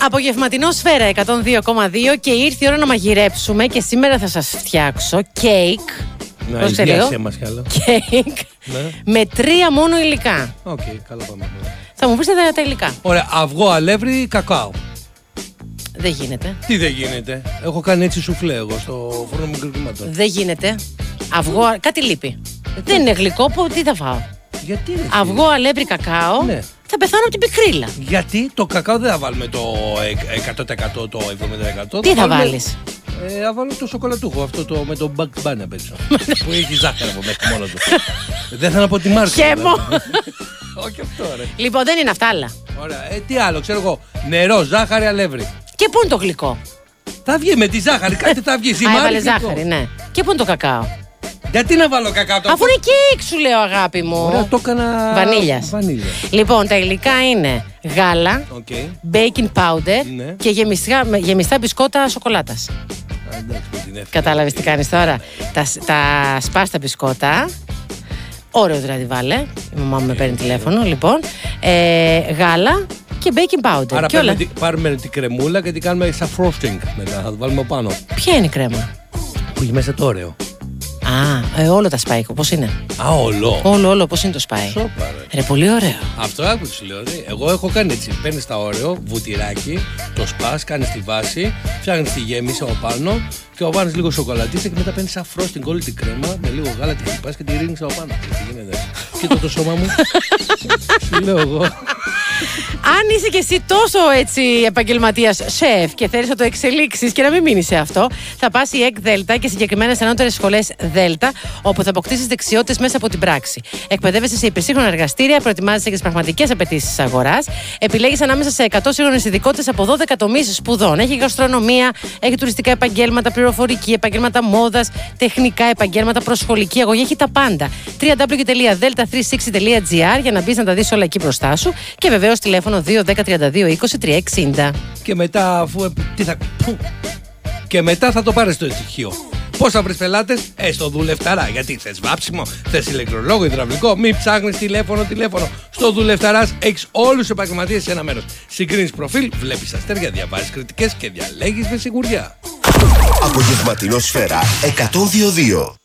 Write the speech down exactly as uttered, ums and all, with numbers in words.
Απογευματινό Σφαίρα εκατόν δύο κόμμα δύο και ήρθε η ώρα να μαγειρέψουμε και σήμερα θα σας φτιάξω κέικ. Να ιδιάσαι μας κι άλλο. Κέικ Ναι. με τρία μόνο υλικά. Οκ, okay, καλά πάμε. Θα μου πείτε τα υλικά. Ωραία, αυγό, αλεύρι, κακάο. Δεν γίνεται. Τι δεν γίνεται. Έχω κάνει έτσι σουφλέ εγώ στο φούρνο μικροκλίματος. Δεν γίνεται. Αυγό, κάτι λείπει. Δεν είναι γλυκό, που τι θα φάω. Γιατί ρε, Αυγό, αλεύρι, κακάο. Ναι. Θα πεθάνω από την πικρίλα. Γιατί το κακάο δεν θα βάλουμε το εκατό τοις εκατό, το εβδομήντα τοις εκατό. Τι θα βάλουμε... βάλεις? Ε, θα βάλω το σοκολατούχο, αυτό το με το Bugs Bunny απ' έξω. Που έχει ζάχαρη από μέχρι μόνο του. Δεν θα πω τη μάρκα. Χέμο. Όχι αυτό, ρε. Λοιπόν, δεν είναι αυτά άλλα. Ωραία, ε, τι άλλο, ξέρω εγώ. Νερό, ζάχαρη, αλεύρι. Και πού είναι το γλυκό? Θα βγει με τη ζάχαρη, κάτι θα βγει. Α, Ζυμάρι, έβαλε γλυκό. ζάχαρη, ναι. Και πού είναι το κακάο? Γιατί να βάλω κακάο το Αφού είναι κέικ, σου λέω, αγάπη μου. Ωραία, το έκανα. Βανίλιας. Βανίλια. Λοιπόν, τα υλικά είναι γάλα, Okay. baking powder Ναι. και γεμιστά, γεμιστά μπισκότα σοκολάτας. Α, εντάξει, με την εύκολη. Κατάλαβες τι κάνεις τώρα? Τα, τα σπάστα μπισκότα. Ωραίο δηλαδή, βάλε. Η μαμά μου με παίρνει τηλέφωνο, λοιπόν. Ε, γάλα και baking powder. Άρα και όλα. παίρνουμε, πάρουμε την κρεμούλα και την κάνουμε σαν frosting μετά. Θα το βάλουμε πάνω. Ποια είναι η κρέμα? Που έχει μέσα το όρεο. Α, ε, όλο τα σπάει. Πώς είναι? Α, όλο. Όλο, όλο, πώς είναι το σπάει? Σόπα, ρε. Ρε, πολύ ωραίο. Αυτό άκου σου λέω. Ρε. Εγώ έχω κάνει έτσι. Παίρνει τα όρεο, βουτυράκι, το σπα, κάνει τη βάση, φτιάχνει τη γέμιση από πάνω και βάζει λίγο σοκολατίσα και μετά παίρνει σαν frosting όλη την κρέμα με λίγο γάλα, τη χτυπά και τη ρίχνει από πάνω. Τι γίνεται? Κοίτα το σώμα μου. Σου λέω εγώ. Αν είσαι και εσύ τόσο έτσι επαγγελματίας σεφ και θέλεις να το εξελίξεις και να μην μείνεις σε αυτό, θα πας η ΕΚ ΔΕΛΤΑ και συγκεκριμένα σε ανώτερες σχολές ΔΕΛΤΑ, όπου θα αποκτήσεις δεξιότητες μέσα από την πράξη. Εκπαιδεύεσαι σε υπερσύγχρονα εργαστήρια, προετοιμάζεσαι για τις πραγματικές απαιτήσεις της αγοράς, επιλέγεις ανάμεσα σε εκατό σύγχρονες ειδικότητες από δώδεκα τομείς σπουδών. Έχει γαστρονομία, έχει τουριστικά επαγγέλματα, πληροφορική, επαγγέλματα μόδας, τεχνικά επαγγέλματα, προσχολική αγωγή, έχει τα πάντα. double-u double-u double-u τελεία delta τριακόσια εξήντα τελεία gr για να μπεις να τα δεις όλα εκεί μπροστά σου και βεβαίως τηλέφωνο δύο δέκα τριάντα δύο είκοσι τρία εξήντα. Και μετά, αφού. Τι θα. Και μετά θα το πάρεις το ευτυχίο. Πώς θα βρεις πελάτες? Ε, στο Δουλευταρά. Γιατί θες βάψιμο, θες ηλεκτρολόγο, υδραυλικό. Μην ψάχνεις τηλέφωνο, τηλέφωνο. Στο Δουλευταράς έχεις όλους τους επαγγελματίες σε ένα μέρος. Συγκρίνεις προφίλ, βλέπεις αστέρια, διαβάζεις κριτικές και διαλέγεις με σιγουριά. Απογευματινό Σφαίρα εκατόν δύο κόμμα δύο.